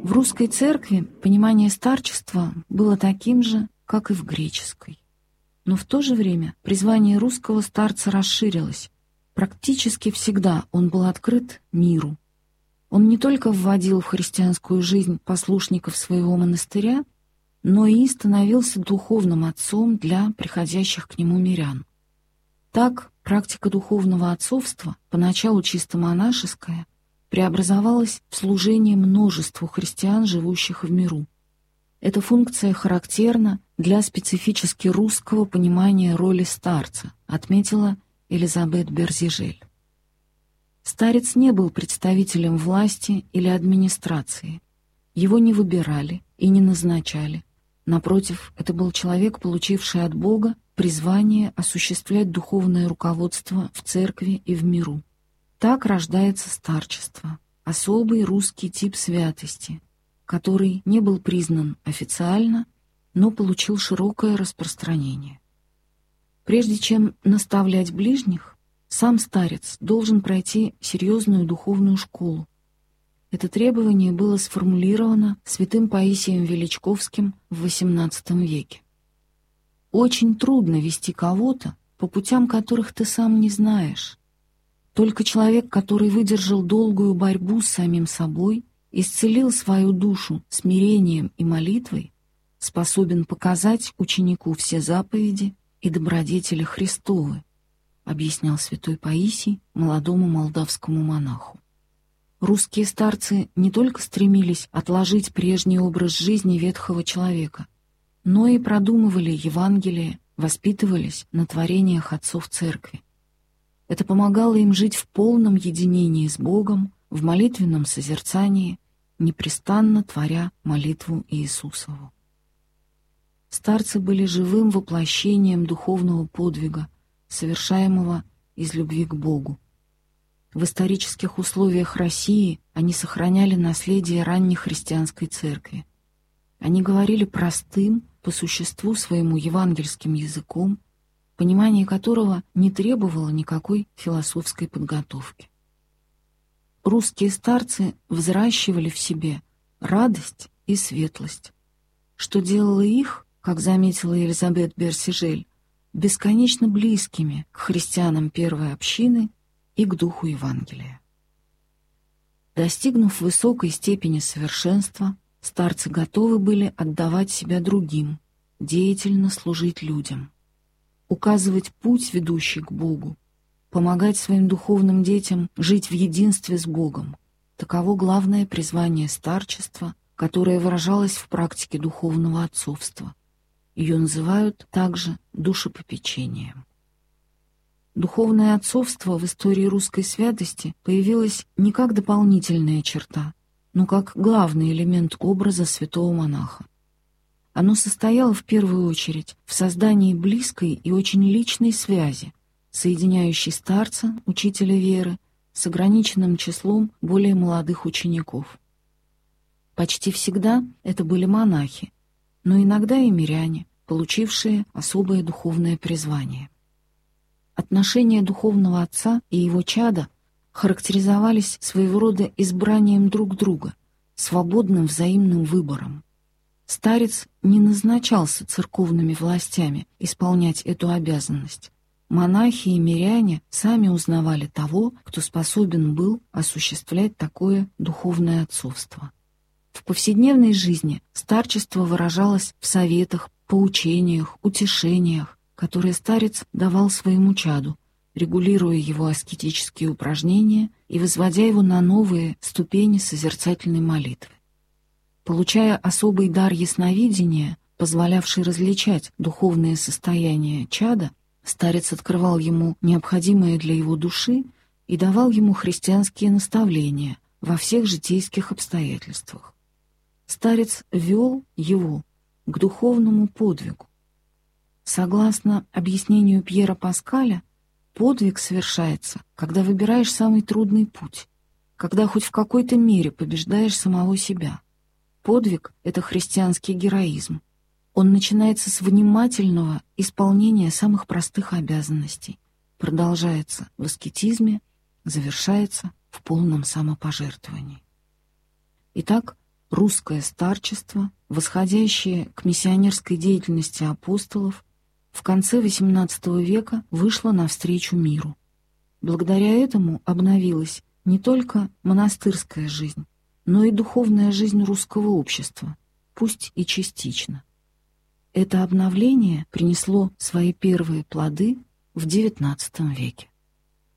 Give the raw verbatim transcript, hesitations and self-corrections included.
В русской церкви понимание старчества было таким же, как и в греческой. Но в то же время призвание русского старца расширилось. Практически всегда он был открыт миру. Он не только вводил в христианскую жизнь послушников своего монастыря, но и становился духовным отцом для приходящих к нему мирян. Так, практика духовного отцовства, поначалу чисто монашеская, преобразовалась в служение множеству христиан, живущих в миру. Эта функция характерна для специфически русского понимания роли старца, отметила Элизабет Берзижель. Старец не был представителем власти или администрации. Его не выбирали и не назначали. Напротив, это был человек, получивший от Бога призвание осуществлять духовное руководство в церкви и в миру. Так рождается старчество, особый русский тип святости, который не был признан официально, но получил широкое распространение. Прежде чем наставлять ближних, сам старец должен пройти серьезную духовную школу. Это требование было сформулировано святым Паисием Величковским в восемнадцатом веке. Очень трудно вести кого-то по путям, которых ты сам не знаешь. Только человек, который выдержал долгую борьбу с самим собой, исцелил свою душу смирением и молитвой, способен показать ученику все заповеди и добродетели Христовы, объяснял святой Паисий молодому молдавскому монаху. Русские старцы не только стремились отложить прежний образ жизни ветхого человека, но и продумывали Евангелие, воспитывались на творениях отцов церкви. Это помогало им жить в полном единении с Богом, в молитвенном созерцании, непрестанно творя молитву Иисусову. Старцы были живым воплощением духовного подвига, совершаемого из любви к Богу. В исторических условиях России они сохраняли наследие ранней христианской церкви. Они говорили простым, по существу своему евангельским языком, понимание которого не требовало никакой философской подготовки. Русские старцы взращивали в себе радость и светлость, что делало их, как заметила Элизабет Берзижель, бесконечно близкими к христианам первой общины и к духу Евангелия. Достигнув высокой степени совершенства, старцы готовы были отдавать себя другим, деятельно служить людям, указывать путь, ведущий к Богу, помогать своим духовным детям жить в единстве с Богом. Таково главное призвание старчества, которое выражалось в практике духовного отцовства. Ее называют также душепопечением. Духовное отцовство в истории русской святости появилось не как дополнительная черта, но как главный элемент образа святого монаха. Оно состояло в первую очередь в создании близкой и очень личной связи, соединяющей старца, учителя веры, с ограниченным числом более молодых учеников. Почти всегда это были монахи, но иногда и миряне, получившие особое духовное призвание. Отношения духовного отца и его чада характеризовались своего рода избранием друг друга, свободным взаимным выбором. Старец не назначался церковными властями исполнять эту обязанность. Монахи и миряне сами узнавали того, кто способен был осуществлять такое духовное отцовство. В повседневной жизни старчество выражалось в советах, поучениях, утешениях, которые старец давал своему чаду, регулируя его аскетические упражнения и возводя его на новые ступени созерцательной молитвы. Получая особый дар ясновидения, позволявший различать духовные состояния чада, старец открывал ему необходимое для его души и давал ему христианские наставления во всех житейских обстоятельствах. Старец вел его к духовному подвигу. Согласно объяснению Пьера Паскаля, подвиг совершается, когда выбираешь самый трудный путь, когда хоть в какой-то мере побеждаешь самого себя. Подвиг — это христианский героизм. Он начинается с внимательного исполнения самых простых обязанностей, продолжается в аскетизме, завершается в полном самопожертвовании. Итак, русское старчество, восходящее к миссионерской деятельности апостолов, в конце восемнадцатого века вышло навстречу миру. Благодаря этому обновилась не только монастырская жизнь, но и духовная жизнь русского общества, пусть и частично. Это обновление принесло свои первые плоды в девятнадцатом веке.